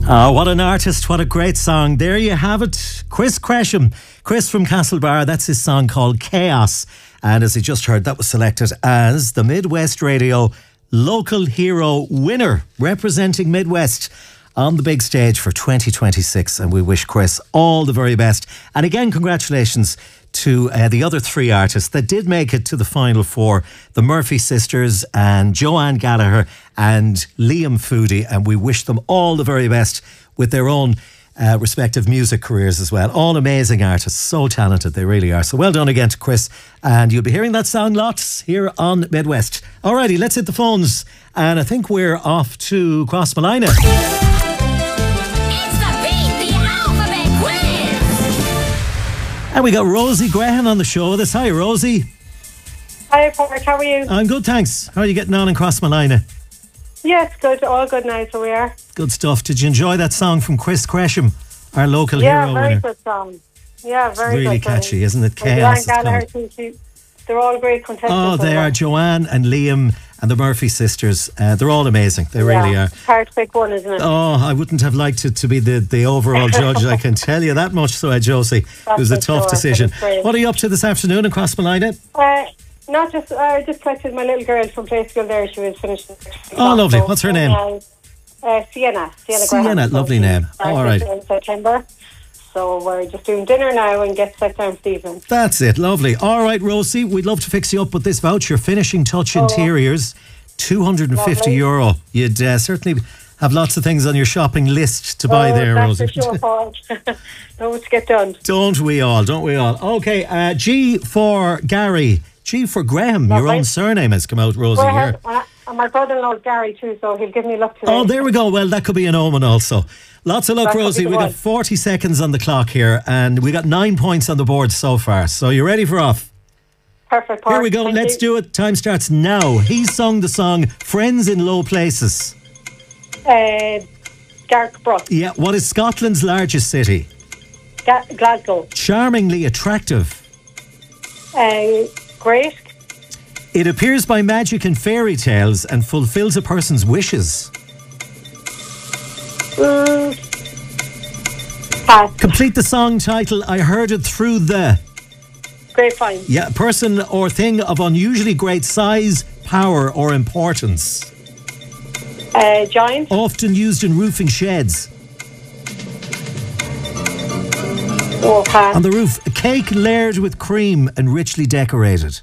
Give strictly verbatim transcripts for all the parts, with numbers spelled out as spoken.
Oh, what an artist, what a great song. There you have it. Chris Cresham. Chris from Castlebar, that's his song called Chaos. And as you just heard, that was selected as the Midwest Radio Local Hero winner, representing Midwest on the big stage for twenty twenty-six. And we wish Chris all the very best. And again, congratulations to uh, the other three artists that did make it to the final four, the Murphy sisters and Joanne Gallagher and Liam Foodie, and we wish them all the very best with their own uh, respective music careers as well. All amazing artists, so talented, they really are. So well done again to Chris, and you'll be hearing that song lots here on Midwest. Alrighty, let's hit the phones, and I think we're off to Crossmolina. And we got Rosie Graham on the show with us. Hi, Rosie. Hi, Park. How are you? I'm good, thanks. How are you getting on in Crossmolina? Yes, good. All good now, so we are. Good stuff. Did you enjoy that song from Chris Cresham, our local yeah, hero very winner? good song. Yeah, very really good. Really catchy, song. Isn't it? And Chaos. Joanne Gallagher, she, they're all great contestants. Oh, they are. Joanne and Liam and the Murphy sisters. Uh, they're all amazing. They yeah, really are. Hard to pick one, isn't it? Oh, I wouldn't have liked it to be the, the overall judge. I can tell you that much. So, uh, Josie, That's it was a tough sure, decision. What are you up to this afternoon in Crossmolina? Uh, not just, I just collected my little girl from play school there. She was finishing. Oh, lovely. What's her name? Uh, uh, Sienna. Sienna. Sienna, Graham. lovely so name. Oh, all right. In September. So we're just doing dinner now and get set down for the evening. That's it, lovely. All right, Rosie, we'd love to fix you up with this voucher. Finishing Touch oh, Interiors, two hundred fifty lovely. euro. You'd uh, certainly have lots of things on your shopping list to oh, buy there, that's Rosie. For sure, Paul. Don't to get done. Don't we all, don't we all? Okay, uh, G for Gary. G for Graham. Lovely. Your own surname has come out, Rosie, well, here. Uh, and my brother-in-law is Gary too, so he'll give me luck today. Oh, there we go. Well, that could be an omen also. Lots of luck, That Rosie. We got forty seconds on the clock here, and we got nine points on the board so far. So you ready for off? Perfect, Park. Here we go. Thank Let's you. do it. Time starts now. He sung the song Friends in Low Places. Uh, Garth Brooks. Yeah. What is Scotland's largest city? Ga- Glasgow. Charmingly attractive. Uh, great. It appears by magic and fairy tales and fulfills a person's wishes. Mm. Pass. Complete the song title. I heard it through the... Grapevine. Yeah, person or thing of unusually great size, power or importance. Uh, giant. Often used in roofing sheds. Oh, pass. On the roof, a cake layered with cream and richly decorated.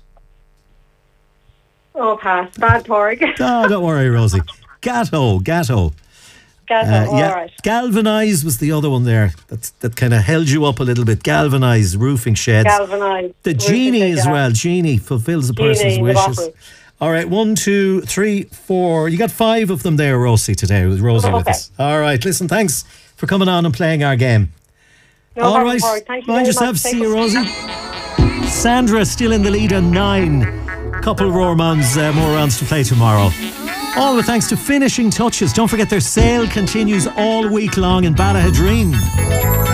Oh, pass. Bad Park. Oh, don't worry, Rosie. Gatto, Gatto. Gatto, Uh, yeah, all right. Galvanise was the other one there. That's, that kind of held you up a little bit. Galvanise, roofing sheds. Galvanized. The genie as well. Genie fulfills a person's Genie, wishes. the All right, one, two, three, four. You got five of them there, Rosie, today. With Rosie okay. with us. All right, listen, thanks for coming on and playing our game. No All problem, right, Park. Thank you mind very yourself. much. See Take you, care. Rosie. Sandra still in the lead at nine. Couple of more rounds, uh, more rounds to play tomorrow. All the thanks to Finishing Touches. Don't forget their sale continues all week long in Ballahadreen.